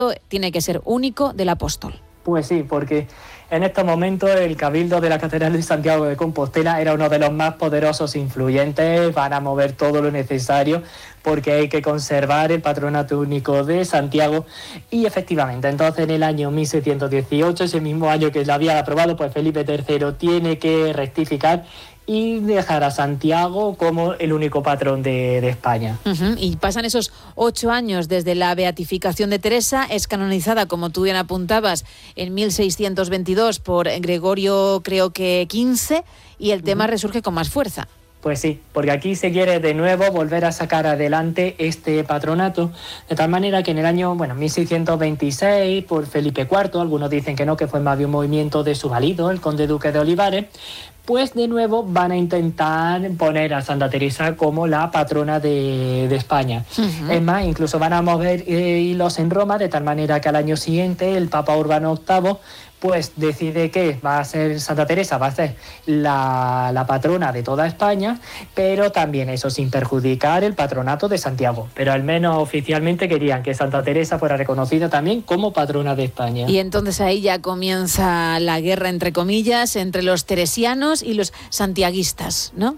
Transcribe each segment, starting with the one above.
tiene que ser único del apóstol. Pues sí, porque en estos momentos el Cabildo de la Catedral de Santiago de Compostela era uno de los más poderosos e influyentes. Van a mover todo lo necesario porque hay que conservar el patronato único de Santiago. Y efectivamente, entonces en el año 1618, ese mismo año que lo había aprobado, pues Felipe III tiene que rectificar y dejar a Santiago como el único patrón de España. Y pasan esos 8 años desde la beatificación de Teresa. Es canonizada, como tú bien apuntabas, en 1622 por Gregorio, creo que 15, y el tema resurge con más fuerza. Pues sí, porque aquí se quiere de nuevo volver a sacar adelante este patronato, de tal manera que en el año 1626, por Felipe IV, algunos dicen que no, que fue más bien un movimiento de su marido, el conde duque de Olivares, pues de nuevo van a intentar poner a Santa Teresa como la patrona de España. Es más, incluso van a mover hilos en Roma, de tal manera que al año siguiente el Papa Urbano VIII pues decide que va a ser Santa Teresa, va a ser la patrona de toda España, pero también eso sin perjudicar el patronato de Santiago. Pero al menos oficialmente querían que Santa Teresa fuera reconocida también como patrona de España. Y entonces ahí ya comienza la guerra, entre comillas, entre los teresianos y los santiaguistas, ¿no?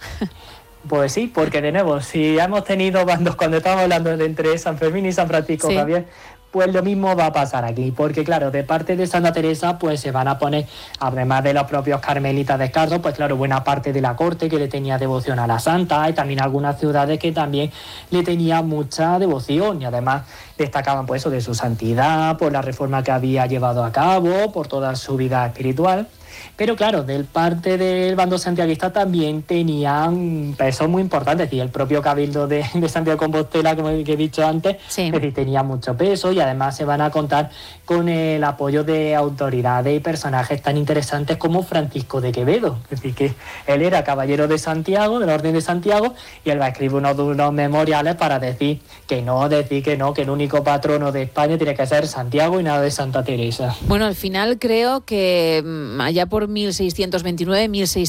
Pues sí, porque de nuevo, si hemos tenido bandos cuando estamos hablando de entre San Fermín y San Francisco Javier, pues lo mismo va a pasar aquí, porque claro, de parte de Santa Teresa pues se van a poner, además de los propios carmelitas descalzos, pues claro, buena parte de la corte que le tenía devoción a la santa, y también algunas ciudades que también le tenían mucha devoción, y además destacaban pues eso de su santidad, por la reforma que había llevado a cabo, por toda su vida espiritual. Pero claro, del parte del bando santiaguista también tenían pesos muy importantes, es decir, el propio Cabildo de Santiago de Compostela, como he dicho antes, es decir, tenía mucho peso, y además se van a contar con el apoyo de autoridades y personajes tan interesantes como Francisco de Quevedo, es decir, que él era caballero de Santiago, de la Orden de Santiago, y él va a escribir unos memoriales para decir que no, que el único patrono de España tiene que ser Santiago y nada de Santa Teresa. Bueno, al final creo que allá por 1629,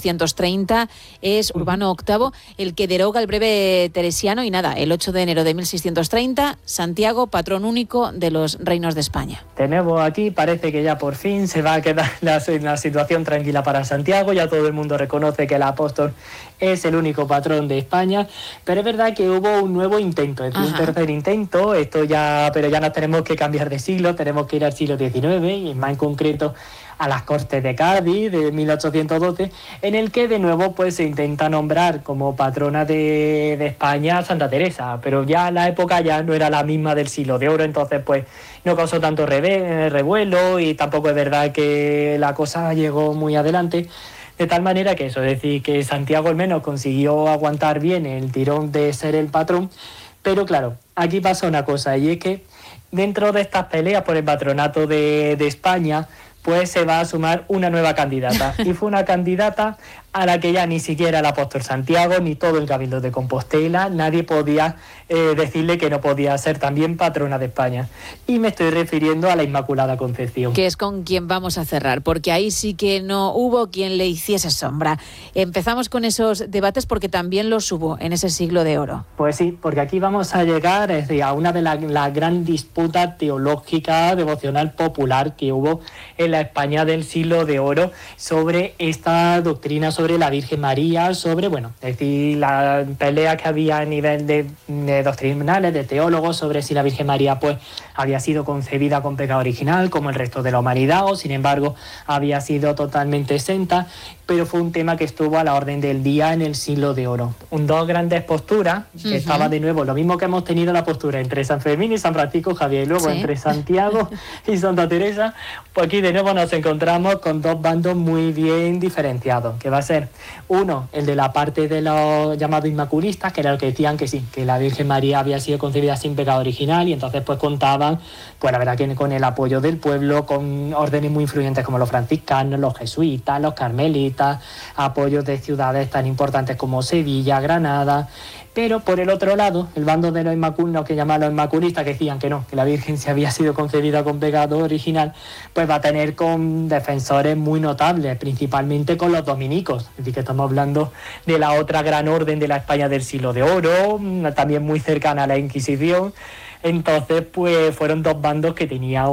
1630 es Urbano VIII el que deroga el breve teresiano, y nada, el 8 de enero de 1630, Santiago, patrón único de los reinos de España. Tenemos aquí, parece que ya por fin se va a quedar la situación tranquila para Santiago, ya todo el mundo reconoce que el apóstol es el único patrón de España, pero es verdad que hubo un nuevo intento, es decir, un tercer intento, pero ya nos tenemos que cambiar de siglo, tenemos que ir al siglo XIX, y más en concreto a las Cortes de Cádiz de 1812, en el que de nuevo pues se intenta nombrar como patrona de España a Santa Teresa, pero ya la época ya no era la misma del siglo de oro, entonces pues no causó tanto revuelo, y tampoco es verdad que la cosa llegó muy adelante. De tal manera que eso, es decir, que Santiago al menos consiguió aguantar bien el tirón de ser el patrón, pero claro, aquí pasa una cosa, y es que dentro de estas peleas por el patronato de España, pues se va a sumar una nueva candidata, y fue una candidata a la que ya ni siquiera el apóstol Santiago, ni todo el Cabildo de Compostela, nadie podía decirle que no podía ser también patrona de España. Y me estoy refiriendo a la Inmaculada Concepción. Que es con quien vamos a cerrar, porque ahí sí que no hubo quien le hiciese sombra. Empezamos con esos debates porque también los hubo en ese siglo de oro. Pues sí, porque aquí vamos a llegar a una de las gran disputas teológica, devocional, popular que hubo en la España del siglo de oro sobre esta doctrina, sobre la Virgen María, sobre, es decir, la pelea que había a nivel de doctrinales, de teólogos, sobre si la Virgen María pues había sido concebida con pecado original, como el resto de la humanidad, o sin embargo había sido totalmente exenta, pero fue un tema que estuvo a la orden del día en el siglo de oro. Dos grandes posturas, que estaba de nuevo, lo mismo que hemos tenido la postura entre San Fermín y San Francisco Javier, y luego entre Santiago y Santa Teresa, pues aquí de nuevo nos encontramos con dos bandos muy bien diferenciados, que va a ser uno, el de la parte de los llamados inmaculistas, que era los que decían que sí, que la Virgen María había sido concebida sin pecado original, y entonces pues contaban, pues la verdad que con el apoyo del pueblo, con órdenes muy influyentes como los franciscanos, los jesuitas, los carmelitas, apoyos de ciudades tan importantes como Sevilla, Granada. Pero por el otro lado, el bando de los inmaculistas, que llaman los inmaculistas, que decían que no, que la Virgen se había sido concebida con pecado original, pues va a tener con defensores muy notables, principalmente con los dominicos. Es decir, que estamos hablando de la otra gran orden de la España del siglo de oro, también muy cercana a la Inquisición. Entonces, pues fueron dos bandos que tenían